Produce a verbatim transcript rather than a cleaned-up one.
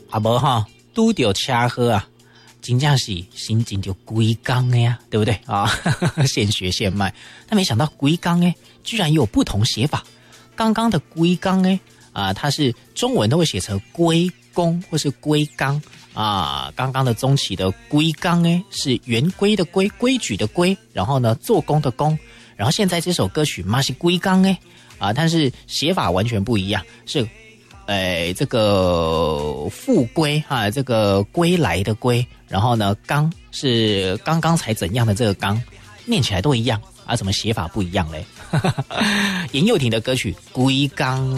啊无哈，拄到车祸啊，真正是心情就归刚的呀，对不对啊？现学现卖，但没想到归刚哎，居然有不同写法。刚刚的归刚哎啊，它是中文都会写成归公或是归刚啊。刚刚的中期的归刚哎，是圆规的规，规矩的规，然后呢做工的工。然后现在这首歌曲嘛是归刚哎啊，但是写法完全不一样，是。诶，这个复归哈，这个归来的归，然后呢，刚是刚刚才怎样的这个刚，念起来都一样啊，怎么写法不一样嘞？严幼婷的歌曲《归刚》。